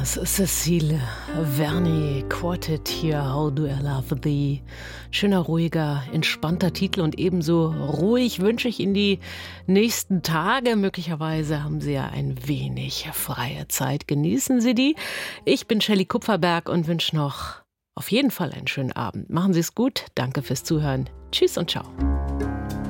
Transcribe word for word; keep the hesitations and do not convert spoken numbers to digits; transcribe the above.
Das ist Cécile Verny Quartet hier, How Do I Love Thee. Schöner, ruhiger, entspannter Titel und ebenso ruhig wünsche ich Ihnen die nächsten Tage. Möglicherweise haben Sie ja ein wenig freie Zeit. Genießen Sie die. Ich bin Shelley Kupferberg und wünsche noch auf jeden Fall einen schönen Abend. Machen Sie es gut. Danke fürs Zuhören. Tschüss und ciao.